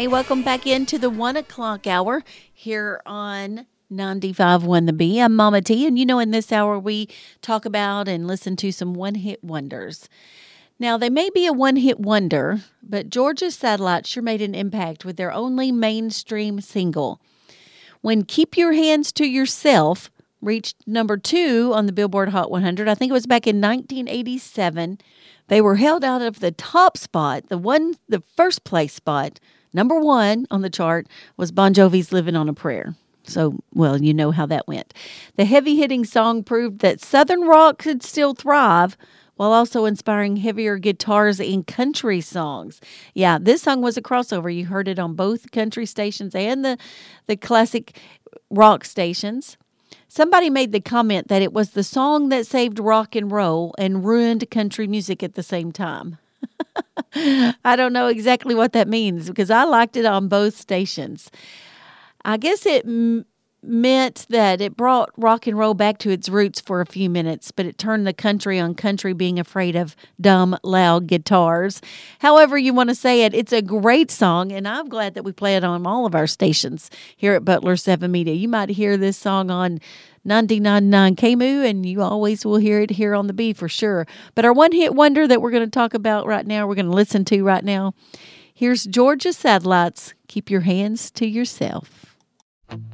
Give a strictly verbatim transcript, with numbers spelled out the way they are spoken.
Hey, welcome back into the one o'clock hour here on ninety-five point one The Bee. I'm Mama T, and you know in this hour we talk about and listen to some one-hit wonders. Now, they may be a one-hit wonder, but Georgia Satellite sure made an impact with their only mainstream single. When Keep Your Hands to Yourself reached number two on the Billboard Hot one hundred, I think it was back in nineteen eighty-seven, they were held out of the top spot, the one, the first place spot. Number one on the chart was Bon Jovi's Living on a Prayer. So, well, you know how that went. The heavy-hitting song proved that Southern rock could still thrive while also inspiring heavier guitars in country songs. Yeah, this song was a crossover. You heard it on both country stations and the, the classic rock stations. Somebody made the comment that it was the song that saved rock and roll and ruined country music at the same time. I don't know exactly what that means because I liked it on both stations. I guess it m- meant that it brought rock and roll back to its roots for a few minutes, but it turned the country on country being afraid of dumb, loud guitars. However you want to say it, it's a great song, and I'm glad that we play it on all of our stations here at Butler seven Media. You might hear this song on ninety-nine point nine K M U, and you always will hear it here on the B for sure. But our one-hit wonder that we're going to talk about right now, we're going to listen to right now, here's Georgia Satellite's Keep Your Hands to Yourself.